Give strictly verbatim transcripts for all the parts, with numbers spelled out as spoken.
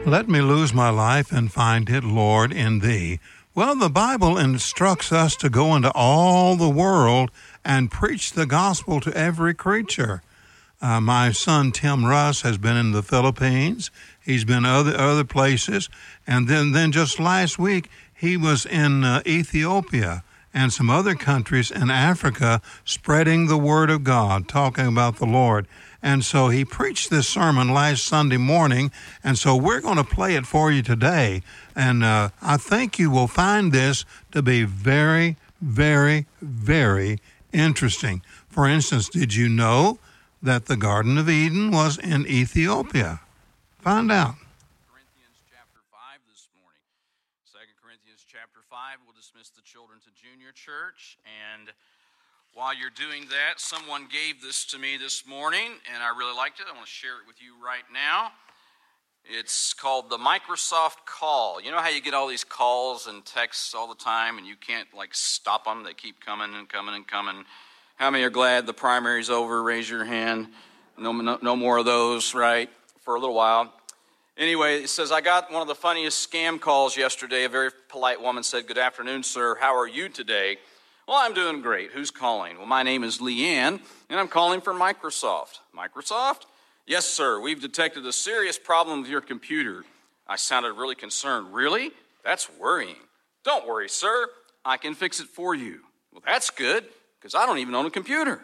Let me lose my life and find it, Lord, in thee. Well, the Bible instructs us to go into all the world and preach the gospel to every creature. Uh, my son Tim Russ has been in the Philippines. He's been other other places. And then, then just last week, he was in uh, Ethiopia and some other countries in Africa spreading the word of God, talking about the Lord. And so he preached this sermon last Sunday morning, and so we're going to play it for you today. And uh, I think you will find this to be very, very, very interesting. For instance, did you know that the Garden of Eden was in Ethiopia? Find out. Corinthians chapter five this morning. Second Corinthians chapter five. We'll dismiss the children to junior church. And while you're doing that, someone gave this to me this morning, and I really liked it. I want to share it with you right now. It's called the Microsoft Call. You know how you get all these calls and texts all the time, and you can't, like, stop them? They keep coming and coming and coming. How many are glad the primary's over? Raise your hand. No, no, no more of those, right, for a little while. Anyway, it says, I got one of the funniest scam calls yesterday. A very polite woman said, "Good afternoon, sir. How are you today?" "Well, I'm doing great. Who's calling?" "Well, my name is Leanne, and I'm calling from Microsoft." "Microsoft?" "Yes, sir. We've detected a serious problem with your computer." I sounded really concerned. "Really? That's worrying." "Don't worry, sir. I can fix it for you." "Well, that's good, because I don't even own a computer."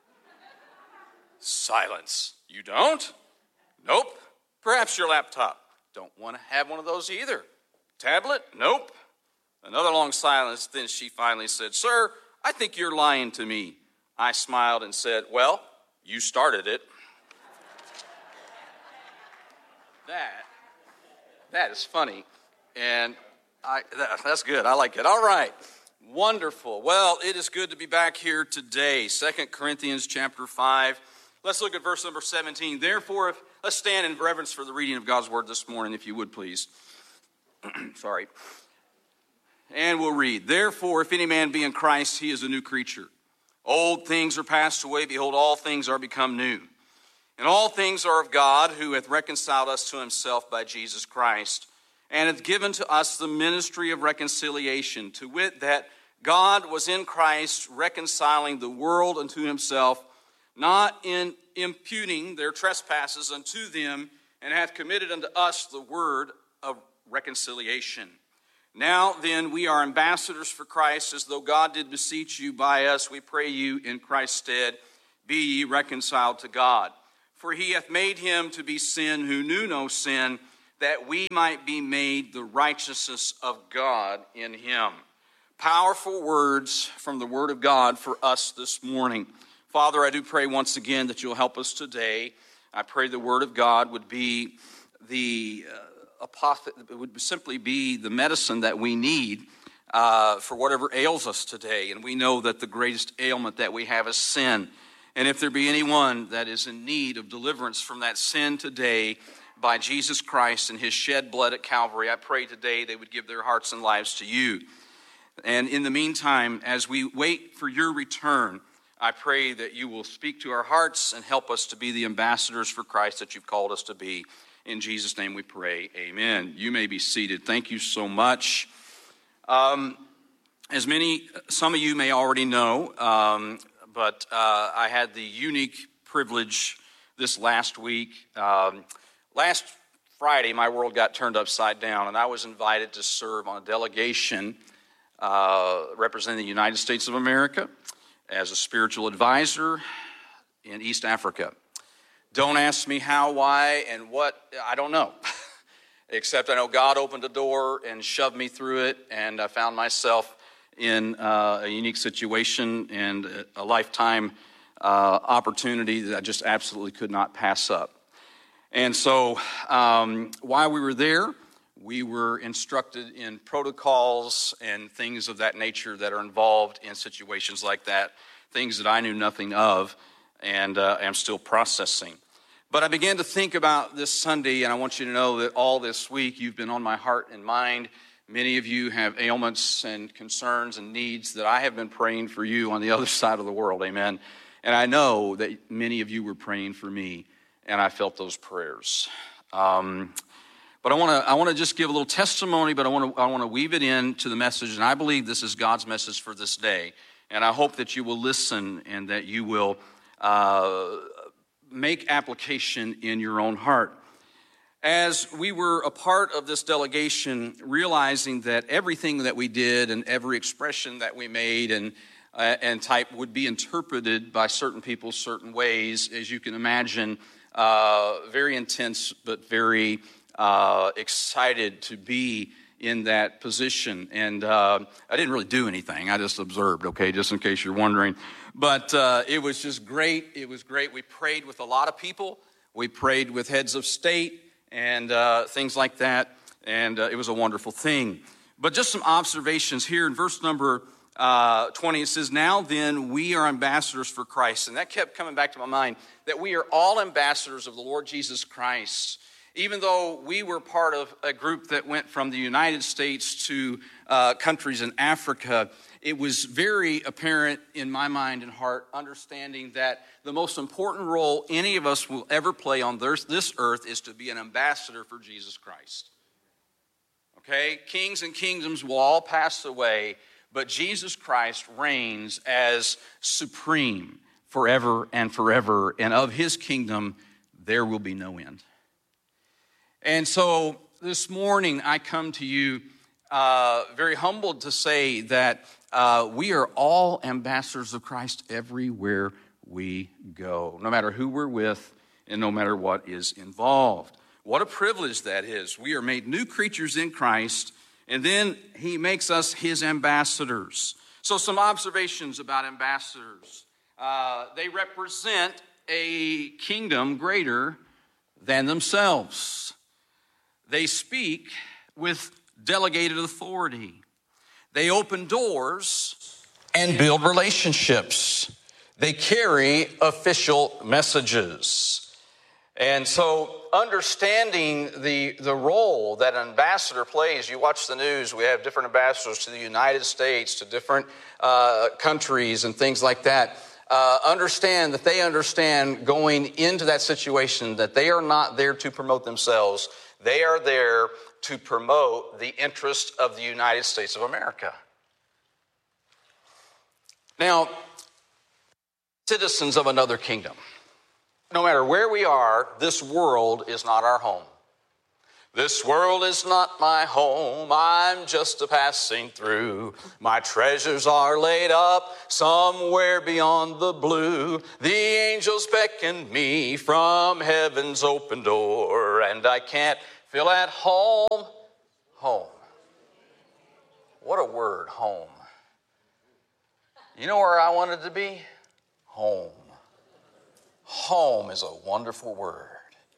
Silence. "You don't?" "Nope." "Perhaps your laptop." "Don't want to have one of those either." "Tablet?" "Nope." Another long silence. Then she finally said, "Sir, I think you're lying to me." I smiled and said, "Well, you started it." That, that is funny. And I, that, that's good. I like it. All right. Wonderful. Well, it is good to be back here today. Second Corinthians chapter five. Let's look at verse number seventeen. Therefore, if, let's stand in reverence for the reading of God's word this morning, if you would, please. Sorry. And we'll read, "Therefore, if any man be in Christ, he is a new creature. Old things are passed away. Behold, all things are become new. And all things are of God, who hath reconciled us to himself by Jesus Christ, and hath given to us the ministry of reconciliation, to wit, that God was in Christ reconciling the world unto himself, not in imputing their trespasses unto them, and hath committed unto us the word of reconciliation. Now then, we are ambassadors for Christ, as though God did beseech you by us. We pray you in Christ's stead, be ye reconciled to God. For he hath made him to be sin who knew no sin, that we might be made the righteousness of God in him." Powerful words from the word of God for us this morning. Father, I do pray once again that you'll help us today. I pray the word of God would be the uh, apoth- it would simply be the medicine that we need uh, for whatever ails us today. And we know that the greatest ailment that we have is sin. And if there be anyone that is in need of deliverance from that sin today by Jesus Christ and his shed blood at Calvary, I pray today they would give their hearts and lives to you. And in the meantime, as we wait for your return, I pray that you will speak to our hearts and help us to be the ambassadors for Christ that you've called us to be. In Jesus' name we pray, amen. You may be seated. Thank you so much. Um, as many, some of you may already know, um, but uh, I had the unique privilege this last week. Um, last Friday, my world got turned upside down, and I was invited to serve on a delegation uh, representing the United States of America as a spiritual advisor in East Africa. Don't ask me how, why, and what. I don't know. Except I know God opened a door and shoved me through it, and I found myself in uh, a unique situation and a, a lifetime uh, opportunity that I just absolutely could not pass up. And so um, while we were there, we were instructed in protocols and things of that nature that are involved in situations like that, things that I knew nothing of and uh, am still processing. But I began to think about this Sunday, and I want you to know that all this week you've been on my heart and mind. Many of you have ailments and concerns and needs that I have been praying for you on the other side of the world, amen. And I know that many of you were praying for me, and I felt those prayers. Um, But I want to I want to just give a little testimony, but I want to I want to weave it into the message, and I believe this is God's message for this day. And I hope that you will listen and that you will uh, make application in your own heart. As we were a part of this delegation, realizing that everything that we did and every expression that we made and uh, and type would be interpreted by certain people certain ways, as you can imagine, uh, very intense but very uh, excited to be in that position. And uh, I didn't really do anything. I just observed, okay, just in case you're wondering. But uh, it was just great. It was great. We prayed with a lot of people. We prayed with heads of state and uh, things like that. And uh, it was a wonderful thing. But just some observations here in verse number uh, twenty. It says, now then we are ambassadors for Christ. And that kept coming back to my mind, that we are all ambassadors of the Lord Jesus Christ. Even though we were part of a group that went from the United States to uh, countries in Africa, it was very apparent in my mind and heart, understanding that the most important role any of us will ever play on this earth is to be an ambassador for Jesus Christ. Okay? Kings and kingdoms will all pass away, but Jesus Christ reigns as supreme forever and forever, and of his kingdom there will be no end. And so this morning I come to you uh, very humbled to say that uh, we are all ambassadors of Christ everywhere we go, no matter who we're with and no matter what is involved. What a privilege that is. We are made new creatures in Christ, and then he makes us his ambassadors. So some observations about ambassadors. Uh, they represent a kingdom greater than themselves. They speak with delegated authority. They open doors and build relationships. They carry official messages. And so understanding the, the role that an ambassador plays, you watch the news, we have different ambassadors to the United States, to different uh, countries and things like that. Uh, understand that they understand going into that situation that they are not there to promote themselves. They are there to promote the interest of the United States of America. Now, citizens of another kingdom, no matter where we are, this world is not our home. This world is not my home, I'm just a passing through. My treasures are laid up somewhere beyond the blue. The angels beckon me from heaven's open door, and I can't feel at home. Home. What a word, home. You know where I wanted to be? Home. Home is a wonderful word.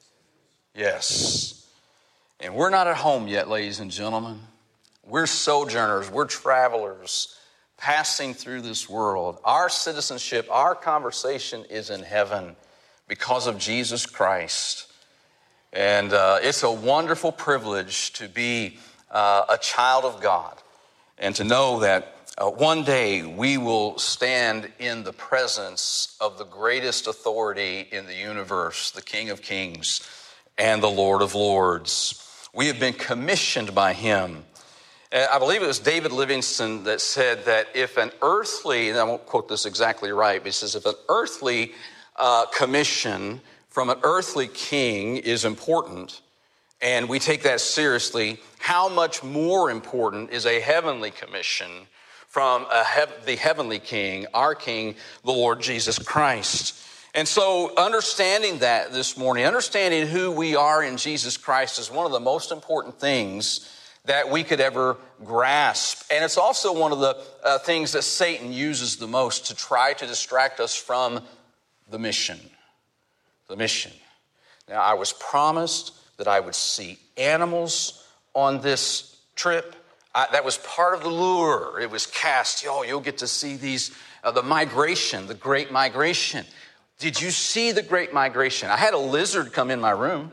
Yes. And we're not at home yet, ladies and gentlemen. We're sojourners, we're travelers passing through this world. Our citizenship, our conversation is in heaven because of Jesus Christ. And uh, it's a wonderful privilege to be uh, a child of God and to know that uh, one day we will stand in the presence of the greatest authority in the universe, the King of Kings and the Lord of Lords. We have been commissioned by him. I believe it was David Livingstone that said that if an earthly, and I won't quote this exactly right, but he says if an earthly uh, commission from an earthly king is important, and we take that seriously, how much more important is a heavenly commission from a hev- the heavenly king, our King, the Lord Jesus Christ. And so understanding that this morning, understanding who we are in Jesus Christ is one of the most important things that we could ever grasp. And it's also one of the uh, things that Satan uses the most to try to distract us from the mission. The mission. Now, I was promised that I would see animals on this trip. I, that was part of the lure. It was cast, oh, you'll get to see these, uh, the migration, the great migration. Did you see the great migration? I had a lizard come in my room.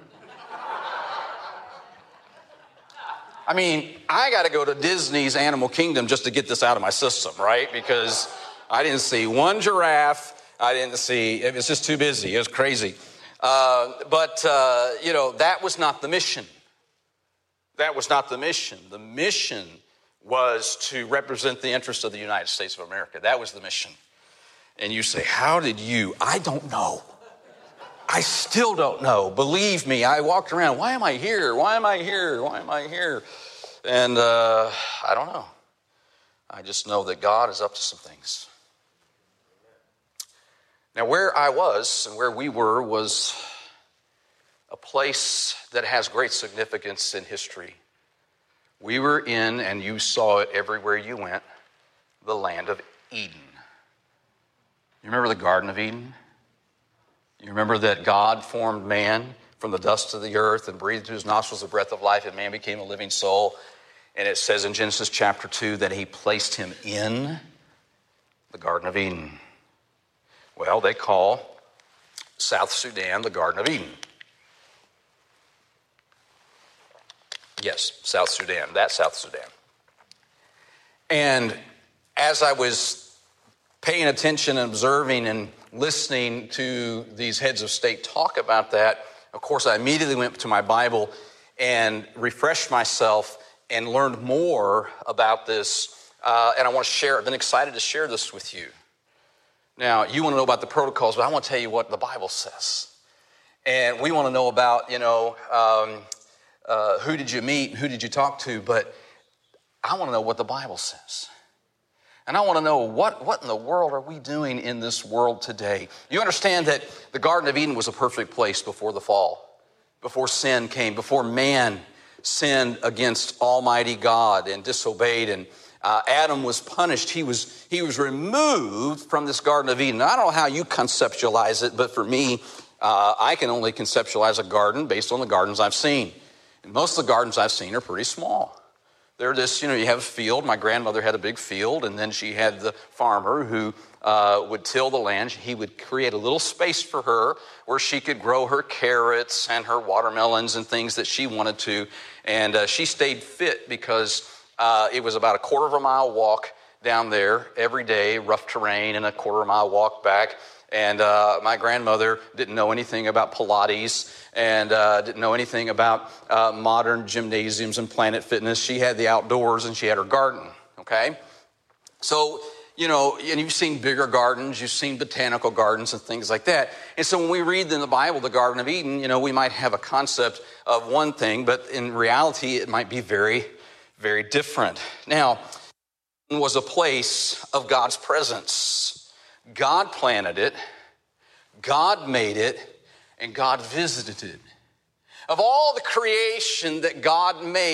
I mean, I got to go to Disney's Animal Kingdom just to get this out of my system, right? Because I didn't see one giraffe. I didn't see, it was just too busy. It was crazy. Uh, but, uh, you know, that was not the mission. That was not the mission. The mission was to represent the interests of the United States of America. That was the mission. And you say, how did you? I don't know. I still don't know. Believe me, I walked around, why am I here? Why am I here? Why am I here? And uh, I don't know. I just know that God is up to some things. Now, where I was and where we were was a place that has great significance in history. We were in, and you saw it everywhere you went, the land of Eden. You remember the Garden of Eden? You remember that God formed man from the dust of the earth and breathed into his nostrils the breath of life, and man became a living soul. And it says in Genesis chapter two that he placed him in the Garden of Eden. Well, they call South Sudan the Garden of Eden. Yes, South Sudan, that's South Sudan. And as I was paying attention and observing and listening to these heads of state talk about that, of course, I immediately went to my Bible and refreshed myself and learned more about this. Uh, and I want to share, I've been excited to share this with you. Now, you want to know about the protocols, but I want to tell you what the Bible says. And we want to know about, you know, um, uh, who did you meet and who did you talk to, but I want to know what the Bible says. And I want to know what, what in the world are we doing in this world today? You understand that the Garden of Eden was a perfect place before the fall, before sin came, before man sinned against Almighty God and disobeyed, and uh, Adam was punished. He was, he was removed from this Garden of Eden. I don't know how you conceptualize it, but for me, uh, I can only conceptualize a garden based on the gardens I've seen. And most of the gardens I've seen are pretty small. They're this, you know, you have a field. My grandmother had a big field, and then she had the farmer who uh, would till the land. He would create a little space for her where she could grow her carrots and her watermelons and things that she wanted to. And uh, she stayed fit because uh, it was about a quarter of a mile walk down there every day, rough terrain, and a quarter of a mile walk back. And uh, my grandmother didn't know anything about Pilates and uh, didn't know anything about uh, modern gymnasiums and Planet Fitness. She had the outdoors and she had her garden, okay? So, you know, and you've seen bigger gardens, you've seen botanical gardens and things like that. And so when we read in the Bible, the Garden of Eden, you know, we might have a concept of one thing, but in reality, it might be very, very different. Now, it was a place of God's presence. God planted it, God made it, and God visited it. Of all the creation that God made,